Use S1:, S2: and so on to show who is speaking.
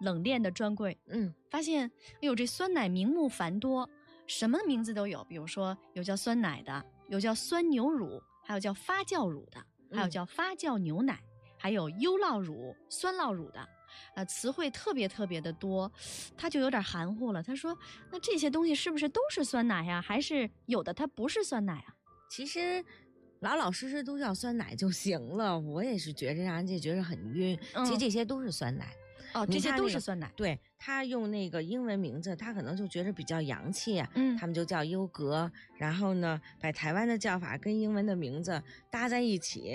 S1: 冷链的专柜，发现哎呦，这酸奶名目繁多，什么名字都有，比如说有叫酸奶的，有叫酸牛乳，还有叫发酵乳的，还有叫发酵牛奶，还有优酪乳、酸酪乳的。词汇特别特别的多，他就有点含糊了。他说：“那这些东西是不是都是酸奶呀？还是有的它不是酸奶啊？”
S2: 其实老老实实都叫酸奶就行了。我也是觉着让人家觉着很晕。其实这些都是酸奶。
S1: 这些都是酸奶。
S2: 对，他用那个英文名字，他可能就觉着比较洋气，他们就叫优格。然后呢，把台湾的叫法跟英文的名字搭在一起，